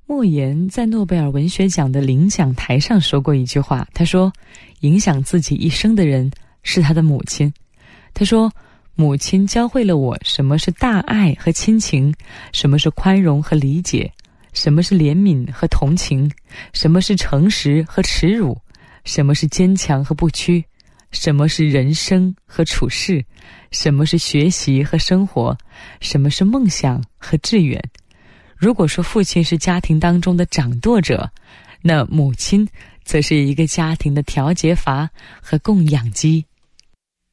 莫言在诺贝尔文学奖的领奖台上说过一句话，他说，影响自己一生的人是他的母亲。他说，母亲教会了我什么是大爱和亲情，什么是宽容和理解，什么是怜悯和同情，什么是诚实和耻辱，什么是坚强和不屈，什么是人生和处世，什么是学习和生活，什么是梦想和志远。如果说父亲是家庭当中的掌舵者，那母亲则是一个家庭的调节阀和供养机。